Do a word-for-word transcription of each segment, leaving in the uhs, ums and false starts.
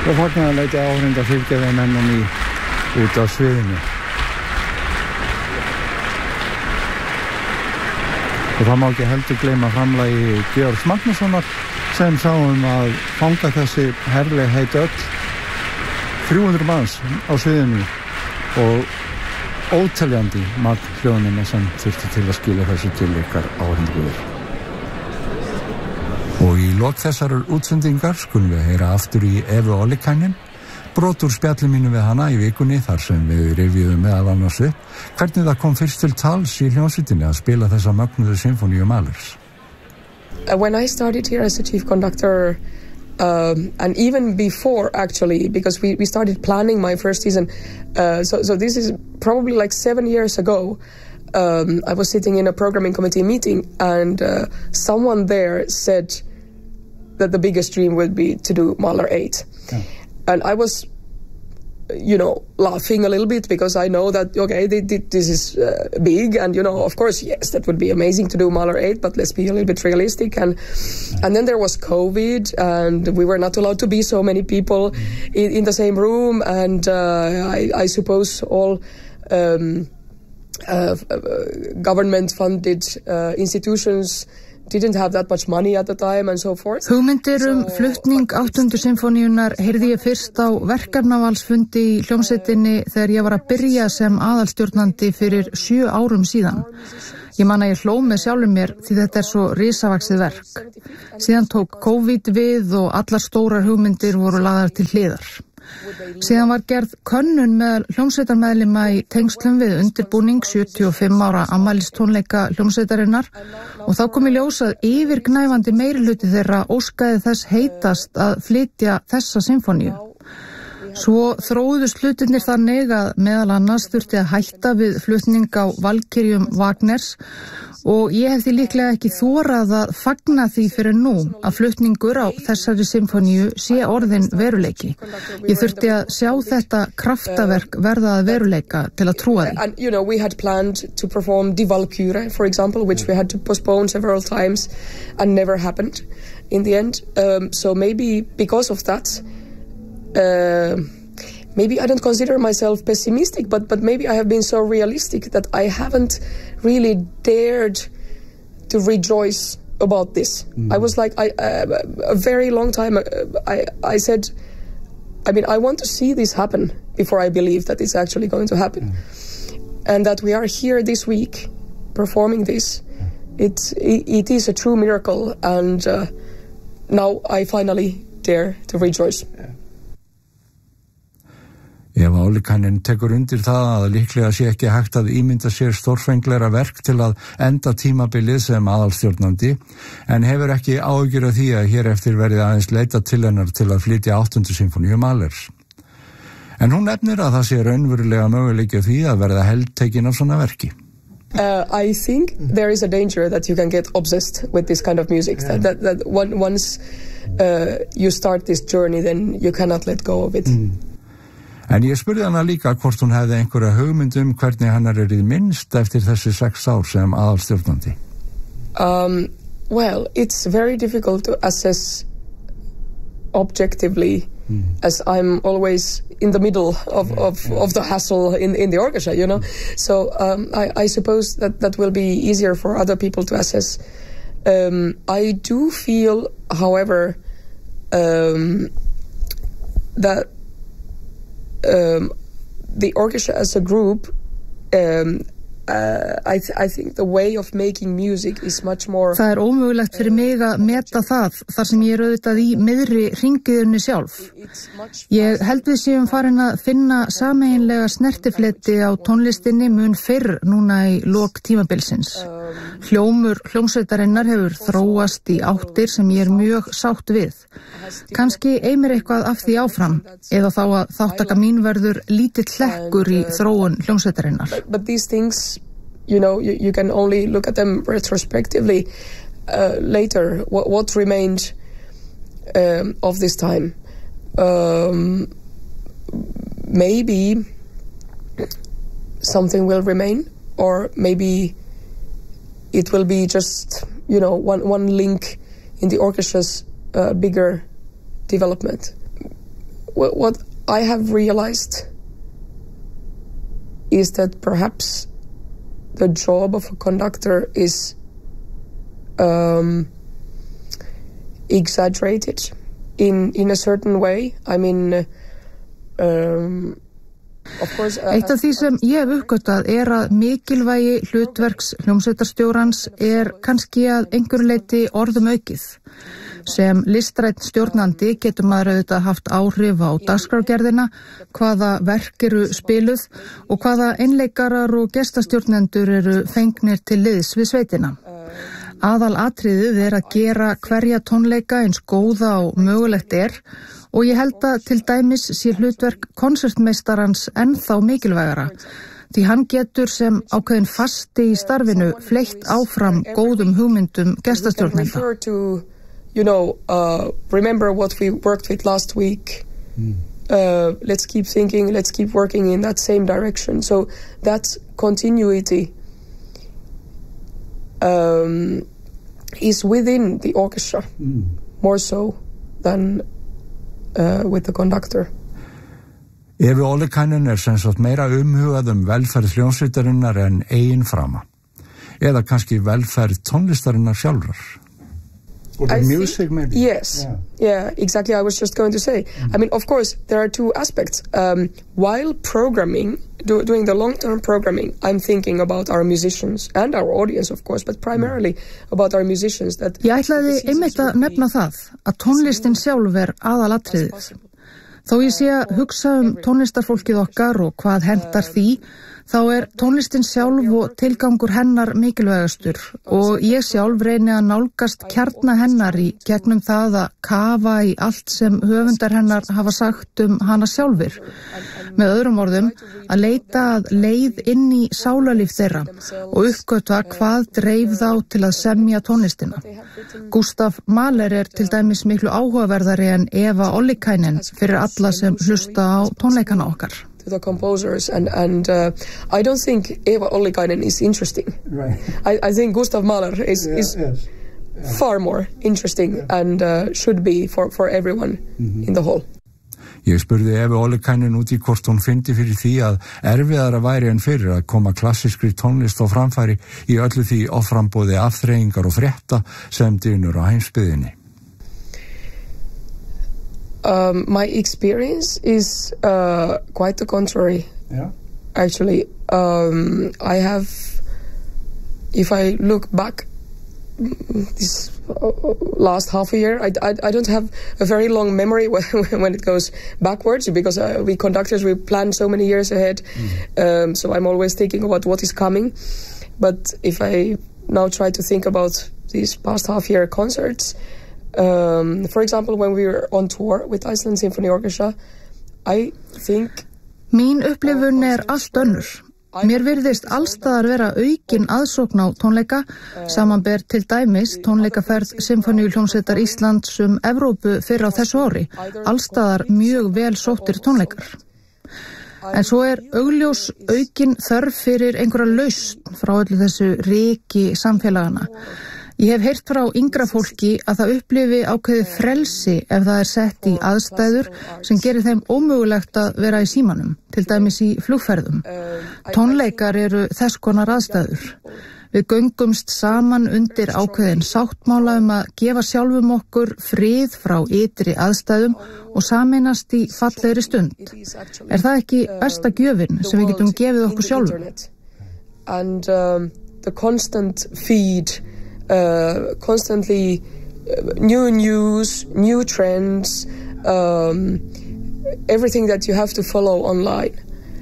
og fagnaðarlæti áhorfenda fylgja þeim enn á ný út á sviðinu. Og það má ekki heldur gleyma framlagi Georgs Magnússonar sem sáum að fanga þessi herleg heit öll þrjú hundruð manns á sviðinu og óteljandi magn hljóðnema sem þurfti til að skila þessu til ykkar áhorfendur. Og í lok þessarar útsendingar skulum við heyra aftur í Evu Ollikainen, brot úr spjalli mínu við hana í vikunni þar sem við rifjuðum meðal annars upp hvernig það kom fyrst til tals í hljómsveitinni að spila þessa mögnuðu symfóníu Mahlers. When I started here as a chief conductor, um, and even before actually, because we, we started planning my first season, uh, so, so this is probably like seven years ago, um, I was sitting in a programming committee meeting and uh, someone there said that the biggest dream would be to do Mahler eight. Yeah. And I was, you know, laughing a little bit because I know that, okay, they, they, this is uh, big and, you know, of course, yes, that would be amazing to do Mahler eight, but let's be a little bit realistic. And yeah. and then there was COVID and we were not allowed to be so many people mm-hmm. in, in the same room. And uh, I, I suppose all um, uh, government-funded uh, institutions didn't have that much money at the time and so forth. Hugmyndir um flutning áttundu symfóníunnar heyrði ég fyrst á verkefnavalsfundi í hljómsveitinni þegar ég var að byrja sem aðalstjórnandi fyrir sjö árum síðan. Ég man að ég hló með sjálfum mér því þetta er svo risavaxið verk. Síðan tók COVID við og allar stórar hugmyndir voru lagðar til hliðar. Síðan var gerð könnun með hljómsveitarmeðlima í tengslum við undirbúning sjötíu og fimm ára afmælistónleika hljómsveitarinnar og þá kom í ljós að yfirgnæfandi meirihluti þeirra óskaði þess heitast að flytja þessa symfóníu. Svo þróuðust hlutirnir þannig að meðal annars þurfti að hætta við flutning á Valkyrjum Wagners og ég hef því líklega ekki þorað að fagna því fyrir nú að flutningur á þessari symfóníu sé orðin veruleiki. Ég þurfti að sjá þetta kraftaverk verða að veruleika til að trúa því. And you know, we had planned to perform Die Walküre, for example, which we had to postpone several times and never happened in the end. Um, so maybe because of that, Uh, maybe I don't consider myself pessimistic, but but maybe I have been so realistic that I haven't really dared to rejoice about this. Mm. I was like, I uh, a very long time, uh, I I said, I mean, I want to see this happen before I believe that it's actually going to happen. Mm. And that we are here this week performing this, mm. it's, it, it is a true miracle, and uh, now I finally dare to rejoice. Yeah. Eva Ollikainen tekur undir það að líklega sé ekki hægt að ímynda sér stórfenglegra verk til að enda tímabilið sem aðalstjórnandi, en hefur ekki áhyggjur af því að hér eftir verði aðeins leita til hennar til að flytja áttundu symfóníu Mahlers. En hún nefnir að það sé raunverulega möguleiki af því að verða heltekin af svona verki. Uh, I think there is a danger that you can get obsessed with this kind of music, yeah. that, that, that one, once uh, you start this journey, then you cannot let go of it. Mm. En ég spurði hana líka hvort hún hefði einhverja hugmynd um hvernig hennar er í minnst eftir þessi sex ár sem aðalstjórnandi. Um, well, it's very difficult to assess objectively mm. as I'm always in the middle of, yeah, of, yeah. of the hassle in, in the orchestra, you know. Mm. So um, I, I suppose that that will be easier for other people to assess. Um, I do feel, however, um, that Um, the orchestra as a group, um, uh, I, th- I think the way of making music is much more. Það er ómögulegt fyrir mig að meta það þar sem ég er auðvitað í miðri hringiðunni sjálf. Ég held við séum farin að finna sameiginlega snertifleti á tónlistinni mun fyrr núna í lok tímabilsins. Hljómur hljómsveitarinnar hefur þróast í áttir sem ég er mjög sátt við. Kanski eimir eitthvað af því áfram, eða þá að þáttaka mín verður lítill hlekkur í þróun hljómsveitarinnar. But, but these things, you know, you, you can only look at them retrospectively uh, later. What, what remained um, of this time? Um, maybe something will remain, or maybe it will be just, you know, one one link in the orchestra's uh, bigger development. what, what I have realized is that perhaps the job of a conductor is um, exaggerated in in a certain way. I mean, um, of course. Uh, Eitt af því sem ég hef uppgötað er að mikilvægi hlutverks hljómsveitarstjórans er kannski að einhverju leyti orðum aukið. Sem listrænt stjórnandi getur maður auðvitað haft áhrif á dagskrárgerðina, hvaða verk eru spiluð og hvaða einleikarar og gestastjórnendur eru fengnir til liðs við sveitina. Aðal atriðið er að gera hverja tónleika eins góða og mögulegt er og ég held að til dæmis sé hlutverk konsertmeistarans ennþá mikilvægara. Því hann getur sem ákveðin fasti í starfinu fleytt áfram góðum hugmyndum gestastjórnenda. You know, uh, remember what we worked with last week. Mm. Uh, let's keep thinking, let's keep working in that same direction. So that continuity um, is within the orchestra, mm. more so than uh, with the conductor. Efi Ollikainen er sem sagt meira umhugað um velferð hljómsveitarinnar en eigin frama. Eða kannski velferð tónlistarinnar sjálfrar. Or the I music think, maybe? Yes, yeah. yeah, exactly. I was just going to say. Mm. I mean, of course, there are two aspects. Um, while programming, do, doing the long-term programming, I'm thinking about our musicians and our audience, of course, but primarily mm. about our musicians. That Ég ætlaði einmitt að nefna það, að tónlistin sjálf er aðalatriðið. Þó ég sé að hugsa um tónlistarfólkið okkar og hvað hentar því, þá er tónlistin sjálf og tilgangur hennar mikilvægastur og ég sjálf reyni að nálgast kjarna hennar í gegnum það að kafa í allt sem höfundar hennar hafa sagt um hana sjálfir. Með öðrum orðum, að leita að leið inn í sálarlíf þeirra og uppgötva hvað dreif þá til að semja tónlistina. Gustav Mahler er til dæmis miklu áhugaverðari en Eva Ollikainen fyrir alla sem hlusta á tónleikana okkar. To the composers and and uh, I don't think Eva Ollikainen is interesting. Right. I, I think Gustav Mahler is yeah, is yes. yeah. far more interesting yeah. and uh, should be for for everyone mm-hmm. in the whole. Ég spurði Efi Ollikainen út í hvort hún fyndi fyrir því að erfiðara væri en fyrir að koma klassískri tónlist á framfæri í öllu því offramboði afþreyingar og frétta sem dynur á heimsbyggðinni. Um, my experience is uh, quite the contrary. Yeah. Actually, um, I have, if I look back this last half a year, I, I, I don't have a very long memory when, when it goes backwards because uh, we conductors, we plan so many years ahead. Mm. Um, so I'm always thinking about what is coming. But if I now try to think about these past half year concerts, Um, for example, when we were on tour with Iceland Symphony Orchestra, I think... Mín upplifun er allt önnur. Mér virðist allstaðar vera aukin aðsókn á tónleika, samanber til dæmis tónleikaferð Sinfóníuhljómsveitar Íslands um Evrópu fyrr á þessu ári. Allstaðar mjög vel sóttir tónleikar. En svo er augljós aukin þörf fyrir einhverja lausn frá öllu þessu ryki samfélagana. Ég hef heyrt frá yngra fólki að það upplifi ákveðið frelsi ef það er sett í aðstæður sem gerir þeim ómögulegt að vera í símanum, til dæmis í flugferðum. Tónleikar eru þess konar aðstæður. Við göngumst saman undir ákveðin sáttmála um að gefa sjálfum okkur frið frá ytri aðstæðum og sameinast í fallegri stund. Er það ekki besta gjöfin sem við getum gefið okkur sjálfum? And um, the constant feed Uh, constantly uh, new news, new trends, um, everything that you have to follow online.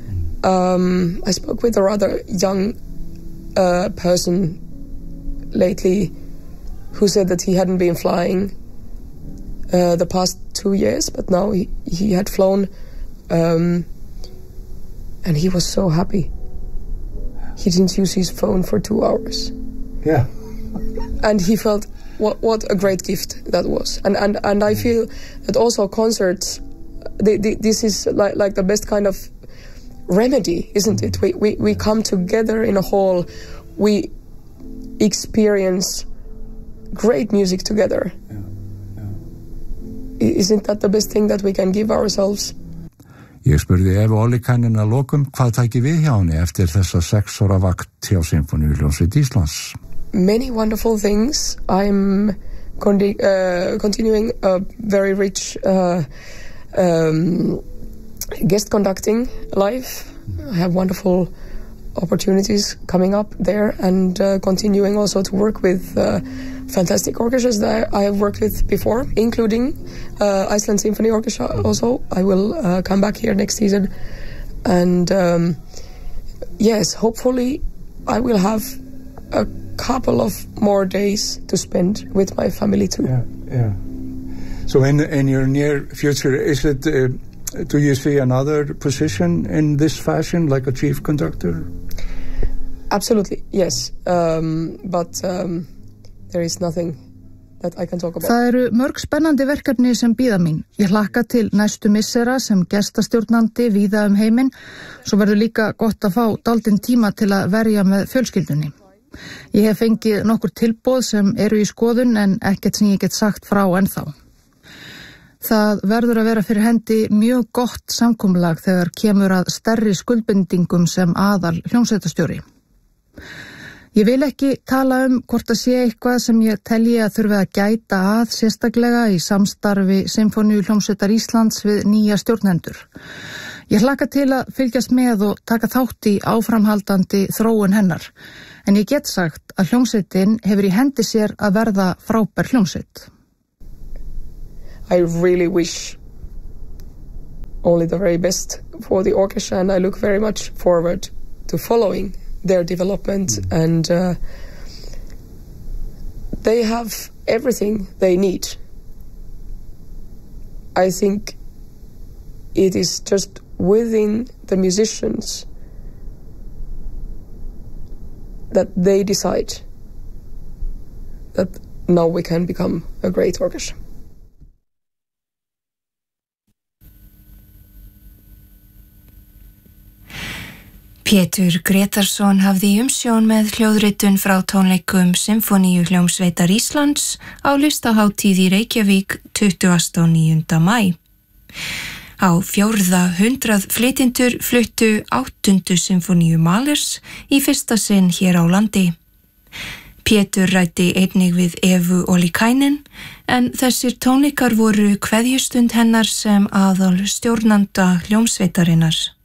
Um, I spoke with a rather young uh, person lately who said that he hadn't been flying uh, the past two years, but now he, he had flown um, and he was so happy. He didn't use his phone for two hours. Yeah. And he felt what what a great gift that was, and and and I feel that also concerts, they, they, this is like like the best kind of remedy, isn't it? We we we come together in a hall, we experience great music together. Yeah. Yeah. isn't that the best thing that we can give ourselves? Ég spurði Evu Ollikainen að lokum hvað tæki við hjá henni eftir þessa sex ára vakt hjá Sinfóníuhljómsveit Íslands. Many wonderful things. I'm con- uh, continuing a very rich uh, um, guest conducting life. I have wonderful opportunities coming up there, and uh, continuing also to work with uh, fantastic orchestras that I have worked with before, including uh, Iceland Symphony Orchestra also. I will uh, come back here next season. And um, yes, hopefully I will have a couple of more days to spend with my family too. Yeah, yeah. So in, in your near future, is it... Uh, do you see another position in this fashion, like a chief conductor? Absolutely, yes. Um, but um, there is nothing that I can talk about. Það eru mörg spennandi verkefni sem bíða mín. Ég hlakka til næstu missera sem gestastjórnandi víða um heiminn, svo verður líka gott að fá dálítinn tíma til að verja með fjölskyldunni. Ég hef fengið nokkur tilboð sem eru í skoðun en ekkert sem ég get sagt frá ennþá. Það verður að vera fyrir hendi mjög gott samkomulag þegar kemur að stærri skuldbindingum sem aðal hljómsveitarstjóri. Ég vil ekki tala um hvort að sé eitthvað sem ég telji að þurfi að gæta að sérstaklega í samstarfi Sinfóníuhljómsveitar Íslands við nýja stjórnendur. Ég hlakka til að fylgjast með og taka þátt í áframhaldandi þróun hennar, en ég get sagt að hljómsveitin hefur í hendi sér að verða frábær hljómsveit. I really wish only the very best for the orchestra, and I look very much forward to following their development. Mm. And uh, they have everything they need. I think it is just within the musicians that they decide that now we can become a great orchestra. Pétur Gretarsson hafði umsjón með hljóðritun frá tónleikum Sinfóníuhljómsveitar Íslands á listahátíð í Reykjavík tuttugasta og níunda maí. Á fjórða hundrað flytjendur fluttu áttundu Sinfoníu Mahlers í fyrsta sinn hér á landi. Pétur ræddi einnig við Evu Ollikainen, en þessir tónleikar voru kveðjustund hennar sem aðal stjórnanda hljómsveitarinnar.